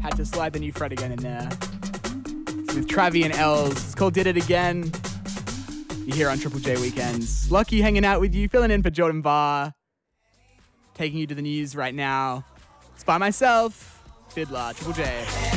Had to slide the new Fred again in there. With Travi and Els. It's called Did It Again. You're here on Triple J Weekends. Lucky hanging out with you, filling in for Jordan Barr. Taking you to the news right now. It's by myself, Fiddler, Triple J.